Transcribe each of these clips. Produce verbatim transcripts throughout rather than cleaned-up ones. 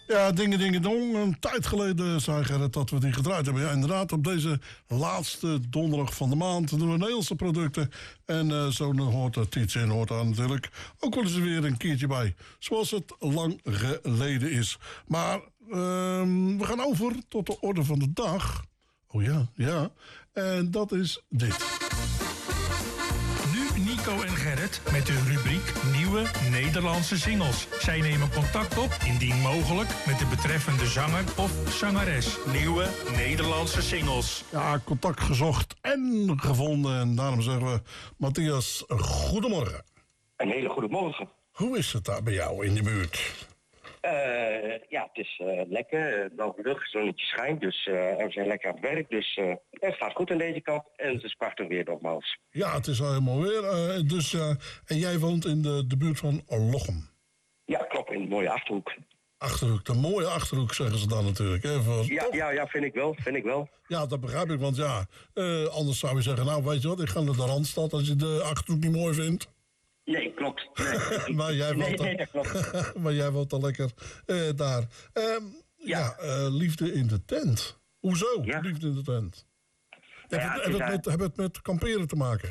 Ja, dingen, dingen, dong. Een tijd geleden zei Gerrit dat we die gedraaid hebben. Ja, inderdaad, op deze laatste donderdag van de maand doen we Nederlandse producten. En uh, zo hoort het iets in, hoort daar natuurlijk ook wel eens weer een keertje bij. Zoals het lang geleden is. Maar uh, we gaan over tot de orde van de dag. Oh ja, ja. En dat is dit. Nico en Gerrit met de rubriek Nieuwe Nederlandse Singles. Zij nemen contact op, indien mogelijk, met de betreffende zanger of zangeres. Nieuwe Nederlandse Singles. Ja, contact gezocht en gevonden. En daarom zeggen we, Matthias, goedemorgen. Een hele goede morgen. Hoe is het daar bij jou in de buurt? Uh, ja, het is uh, lekker. Uh, lucht, het zonnetje schijnt, dus uh, we zijn lekker aan het werk. Dus uh, het gaat goed aan deze kant en het is prachtig weer nogmaals. Ja, het is al helemaal weer. Uh, dus, uh, en jij woont in de, de buurt van Lochem? Ja, klopt, in de mooie Achterhoek. Achterhoek, de mooie Achterhoek zeggen ze dan natuurlijk. Hè, voor, ja, ja, ja, vind ik wel, vind ik wel. Ja, dat begrijp ik, want ja, uh, anders zou je zeggen, nou weet je wat, ik ga naar de Randstad als je de Achterhoek niet mooi vindt. Nee, klopt. Nee. maar, jij nee, woont dan, nee, dat klopt. maar jij woont dan lekker uh, daar. Um, ja, ja uh, liefde in de tent. Hoezo, ja. Liefde in de tent? Heb ja, het, het, het, met, heb het met kamperen te maken?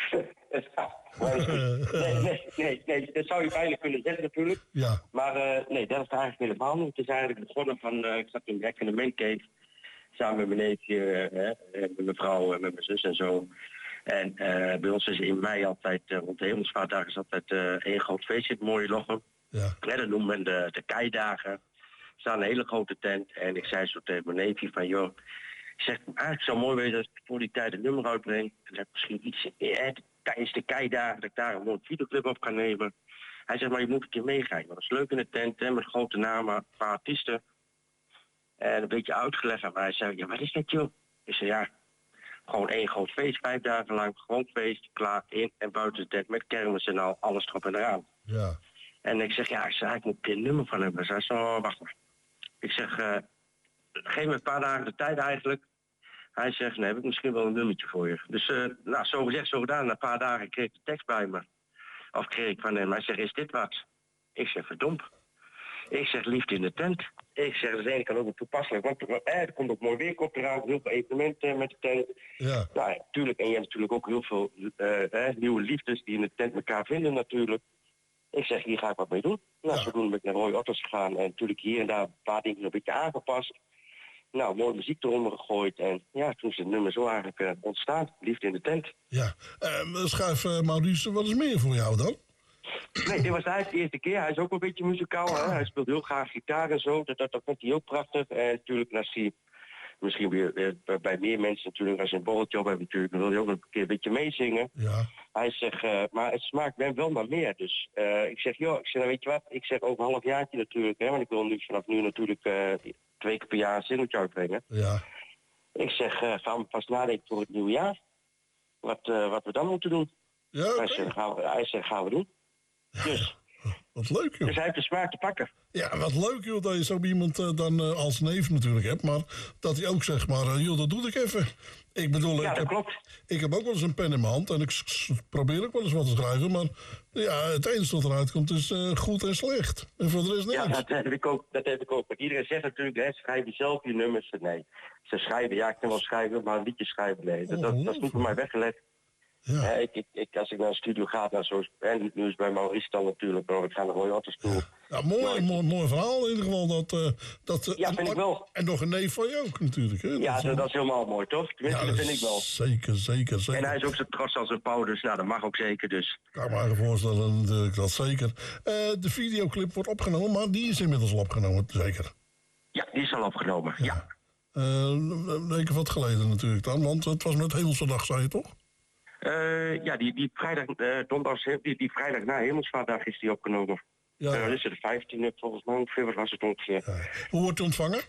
nee, nee, nee, nee, dat zou je bijna kunnen zeggen natuurlijk. Ja. Maar uh, nee, dat is eigenlijk helemaal niet. Het is eigenlijk begonnen van, uh, ik zat in direct in de mancave. Samen met mijn neefje, uh, met mijn vrouw en met mijn zus en zo. En uh, bij ons is in mei altijd, uh, rond de Hemelsvaartdagen is altijd uh, één groot feestje, het mooie Lochem. Ja. En dat noemen we de, de keidagen. Er staat een hele grote tent en ik zei zo tegen mijn neefje van, joh, ik zeg, eigenlijk zou mooi wezen als ik voor die tijd een nummer uitbreng. En dat misschien iets, eh, tijdens de keidagen, dat ik daar een mooie videoclip op kan nemen. Hij zegt, maar je moet een keer meegaan. Dat is leuk in de tent, hè, met grote namen, een paar artiesten. En een beetje uitgelegd aan mij. Hij zei, ja, wat is dat joh? Ik zei, ja, gewoon één groot feest, vijf dagen lang, gewoon feest, klaar, in en buiten de tent, met kermis en al, alles erop en eraan. Ja. En ik zeg, ja, ik, zeg, ik moet een keer een nummer van hebben. Hij zei, oh, wacht maar. Ik zeg, uh, geef me een paar dagen de tijd eigenlijk. Hij zegt, nee, heb ik misschien wel een nummertje voor je. Dus, uh, nou, zo gezegd, zo gedaan. Na een paar dagen kreeg ik de tekst bij me. Of kreeg ik van hem. Hij zegt, is dit wat? Ik zeg, verdomd. Ik zeg, liefde in de tent. Ik zeg, dat is eigenlijk ook wel toepasselijk. Want eh, er komt ook mooi weer, komt eraan. Heel veel evenementen met de tent. Ja. Nou, ja, natuurlijk. En je hebt natuurlijk ook heel veel uh, eh, nieuwe liefdes die in de tent elkaar vinden natuurlijk. Ik zeg, hier ga ik wat mee doen. Nou, ja. zodoende ben ik naar Roy Otters gegaan. En natuurlijk hier en daar een paar dingen een beetje aangepast. Nou, mooie muziek eronder gegooid. En ja, toen is het nummer zo eigenlijk uh, ontstaan. Liefde in de tent. Ja. Uh, schrijf uh, Maurice wat is meer voor jou dan? Nee, dit was eigenlijk de eerste keer. Hij is ook een beetje muzikaal. Hè? Hij speelt heel graag gitaar en zo. Dat, dat, dat vond hij heel prachtig. En natuurlijk, als hij misschien weer, weer bij meer mensen natuurlijk, als een borreltje op hebben natuurlijk, dan wil hij ook een keer een beetje meezingen. Ja. Hij zegt, uh, maar het smaakt mij wel naar meer. Dus uh, ik zeg, joh, ik zeg, nou, weet je wat? Ik zeg over een halfjaartje natuurlijk, hè, want ik wil nu vanaf nu natuurlijk uh, twee keer per jaar een singeltje uitbrengen. Ja. Ik zeg, uh, gaan we vast nadenken voor het nieuwe jaar. Wat, uh, wat we dan moeten doen. Ja, okay. Hij zegt, gaan we, hij zegt, gaan we doen. Dus. Wat leuk, joh. Dus hij heeft de smaak te pakken. Ja, wat leuk, joh, dat je zo iemand uh, dan uh, als neef natuurlijk hebt. Maar dat hij ook zegt, maar uh, joh, dat doe ik even. Ik bedoel, ja, ik, dat heb, klopt. ik heb ook wel eens een pen in mijn hand. En ik s- probeer ook wel eens wat te schrijven. Maar ja, het enige wat eruit komt is uh, goed en slecht. En voor de rest niks. Ja, dat heb ik ook. Dat heb ik ook. Want iedereen zegt natuurlijk, hè, schrijf je zelf je nummers. Nee, ze schrijven, ja, ik kan wel schrijven, maar een liedje schrijven, nee. Dat, dat, dat is niet voor mij weggelegd. Ja. Ja, ik, ik, ik, als ik naar een studio ga, dan zoals en nu is bij Maurice dan natuurlijk, maar ik ga naar Roy Otters toe. Ja, mooi, nou, mooi, mooi verhaal in ieder geval. Dat, uh, dat, uh, ja, vind en, ik wel. En nog een neef van je ook natuurlijk. Hè? Ja, dat, dat, is, dat is helemaal mooi, toch? Tenminste, ja, dat vind ik wel. Zeker, zeker, zeker. En hij is ook zo trots als een pauw, dus nou, dat mag ook zeker. Dus. Kan ik me eigenlijk voorstellen, natuurlijk, dat zeker. Uh, de videoclip wordt opgenomen, maar die is inmiddels al opgenomen, zeker. Ja, die is al opgenomen, ja. ja. Uh, een week of wat geleden natuurlijk dan, want het was met Hemelse Dag, zei je toch? Uh, ja, die, die vrijdag, uh, donderdag, die, die vrijdag na Hemelsvaartdag is die opgenomen. Ja. Uh, dat is de vijftiende volgens mij, ongeveer was het ongeveer. Ja. Hoe wordt hij ontvangen?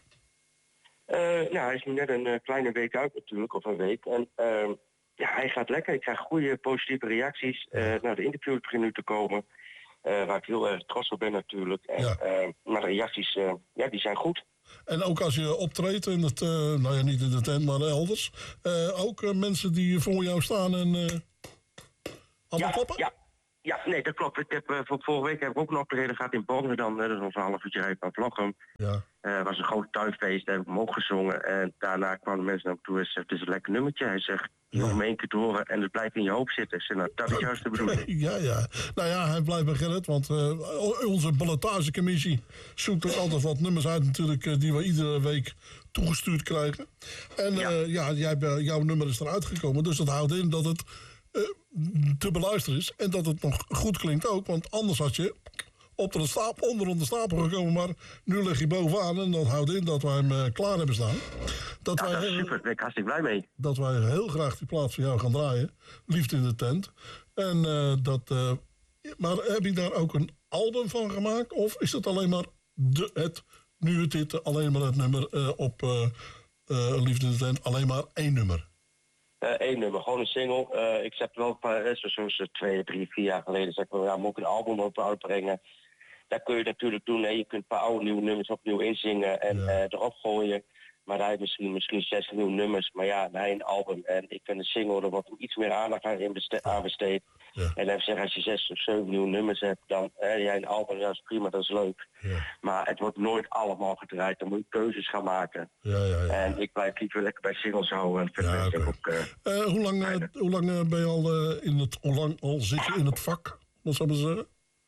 Uh, ja, hij is nu net een uh, kleine week uit natuurlijk, of een week. En uh, ja, hij gaat lekker. Ik krijg goede positieve reacties. Uh, nou, de interviews beginnen nu te komen. Uh, waar ik heel erg trots op ben natuurlijk. En, ja. uh, maar de reacties, uh, ja, die zijn goed. En ook als je optreedt in het, uh, nou ja, niet in de tent, maar elders. Uh, ook uh, mensen die voor jou staan en uh, allemaal ja, klappen? Ja. Ja, nee, dat klopt. Ik heb, uh, voor vorige week heb ik ook een optreden gehad in Borgen dan. Uh, dat is ongeveer een half uurtje rijden van Vlochem. Ja. Het uh, was een groot tuinfeest, daar heb ik hem ook gezongen. En daarna kwamen de mensen naar me toe en zeiden, het is een lekker nummertje. Hij zegt, je hoeft Ja. hem één keer te horen en het blijft in je hoofd zitten. Ik zeg, nou, dat is juist de bedoeling. Ja, ja. Nou ja, hij blijft bij Gerrit, want uh, onze ballotagecommissie zoekt ook altijd wat nummers uit natuurlijk, uh, die we iedere week toegestuurd krijgen. En uh, ja, ja jij, jouw nummer is eruit gekomen, dus dat houdt in dat het uh, te beluisteren is en dat het nog goed klinkt ook, want anders had je op de stapel, onderaan de stapel gekomen, maar nu lig je bovenaan en dat houdt in dat wij hem uh, klaar hebben staan. Dat, Ja, wij, dat is super, daar ben ik hartstikke blij mee. Dat wij heel graag die plaats voor jou gaan draaien, Liefde in de Tent. En uh, dat, uh, maar heb je daar ook een album van gemaakt of is het alleen maar de, het, nu het dit, alleen maar het nummer uh, op uh, uh, Liefde in de Tent, alleen maar één nummer? Eén uh, nummer, gewoon een single. Uh, ik heb wel een paar, zoals twee, drie, vier jaar geleden, zeg ik, ja, moet ik een album op uitbrengen. Dat kun je natuurlijk doen. Hè. Je kunt een paar oude nieuwe nummers opnieuw inzingen en ja. uh, erop gooien. Maar hij heeft misschien, misschien zes nieuwe nummers. Maar ja, hij een album. En ik vind een single, er wordt iets meer aandacht aan, beste- aan besteed. Ja. En even zeggen, als je zes of zeven nieuwe nummers hebt, dan heb jij een album, ja, is prima, dat is leuk. Ja. Maar het wordt nooit allemaal gedraaid. Dan moet je keuzes gaan maken. Ja, ja, ja. En ik blijf liever lekker bij singles houden. En ja, okay. ook, uh, uh, hoe lang, uh, hoe lang uh, ben je al uh, in het, hoe lang al zit je in het vak? Wat zou je zeggen?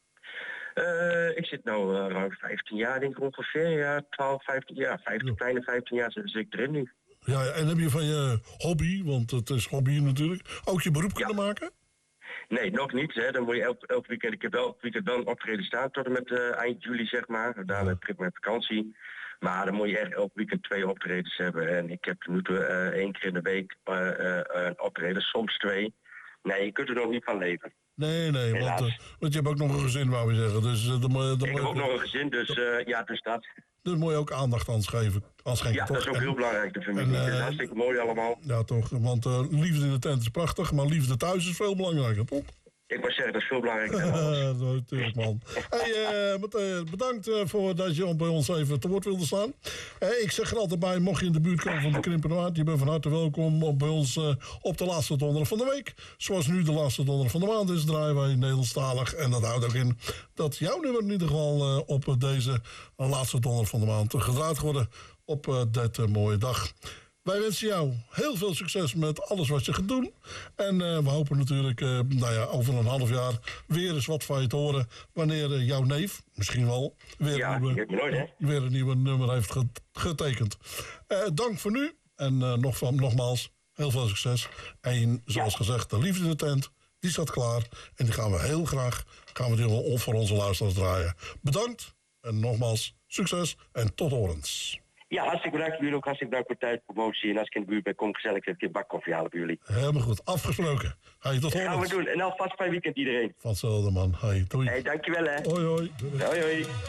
Uh, ik zit nu uh, ruim vijftien jaar, denk ik ongeveer. Ja, twaalf, vijftien jaar. vijftien, ja. Kleine vijftien jaar zit ik erin nu. Ja, en heb je van je hobby, want het is hobby natuurlijk, ook je beroep kunnen ja. maken? Nee, nog niet. Hè. Dan moet je elk, elk weekend, ik heb elk weekend wel een optreden staan tot en met uh, eind juli, zeg maar. Daarna heb ik mijn vakantie. Maar dan moet je echt elk weekend twee optredens hebben. En ik heb nu uh, één keer in de week uh, uh, een optreden, soms twee. Nee, je kunt er nog niet van leven. Nee, nee, want, uh, want je hebt ook nog een gezin, wou je zeggen. Dus, uh, dan, dan ik heb ook nog een gezin, dus uh, ja, dus dat. Dus moet je ook aandacht aan geven. Aan schenken, ja, toch? dat is ook en, heel belangrijk, de familie. Het uh, is hartstikke mooi allemaal. Ja, toch. Want uh, liefde in de tent is prachtig, maar liefde thuis is veel belangrijker, toch? Ik wou zeggen, dat is veel belangrijker dan alles. Zo, natuurlijk, man. Hey, uh, bedankt uh, voor dat je bij ons even te woord wilde staan. Uh, ik zeg er altijd bij, mocht je in de buurt komen van de Krimpende Waard, je bent van harte welkom op, bij ons uh, op de laatste donderdag van de week. Zoals nu de laatste donderdag van de maand is, draaien wij Nederlandstalig. En dat houdt ook in dat jouw nummer in ieder geval uh, op deze laatste donderdag van de maand gedraaid worden op uh, deze mooie dag. Wij wensen jou heel veel succes met alles wat je gaat doen. En uh, we hopen natuurlijk, uh, nou ja, over een half jaar weer eens wat van je te horen. Wanneer uh, jouw neef, misschien wel, weer, ja, een, nieuwe, nooit, hè? weer een nieuwe nummer heeft getekend. Uh, dank voor nu. En uh, nog van, nogmaals, heel veel succes. En zoals ja. gezegd, de Liefde in de Tent, die staat klaar. En die gaan we heel graag, gaan we die wel voor onze luisteraars draaien. Bedankt. En nogmaals, succes en tot horens. Ja, hartstikke bedankt jullie ook. Hartstikke bedankt voor tijd, promotie. En als ik in de buurt ben, kom ik gezellig een keer bakkoffie halen bij jullie. Helemaal goed. Afgesproken. Hey, tot horens. Gaan we doen. En alvast fijn weekend iedereen. Van hetzelfde, man. Hey, doei. Hey, dankjewel, hè. Hoi, hoi. Hoi, hoi.